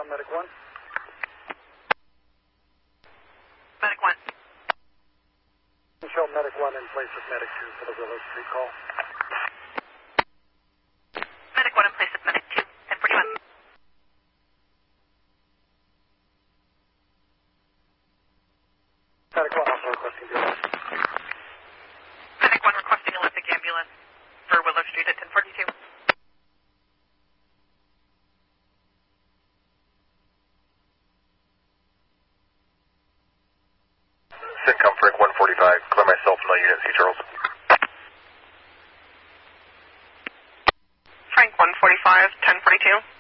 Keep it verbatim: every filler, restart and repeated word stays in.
Medic one. Medic one. Show Medic one in place of Medic two for the Willow Street call. Medic one in place of Medic two, ten forty-one. Medic one also requesting ambulance. Medic one requesting a Olympic ambulance for Willow Street at ten forty-two. Syncom Frank one forty-five, clear myself from the unit, C. Charles. Frank one forty-five, ten forty-two.